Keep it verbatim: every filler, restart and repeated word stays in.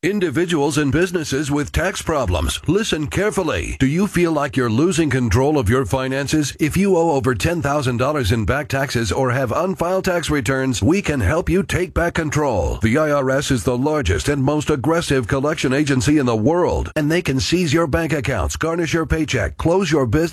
Individuals and businesses with tax problems, listen carefully. Do you feel like you're losing control of your finances? If you owe over ten thousand dollars in back taxes or have unfiled tax returns, we can help you take back control. The I R S is the largest and most aggressive collection agency in the world, and they can seize your bank accounts, garnish your paycheck, close your business,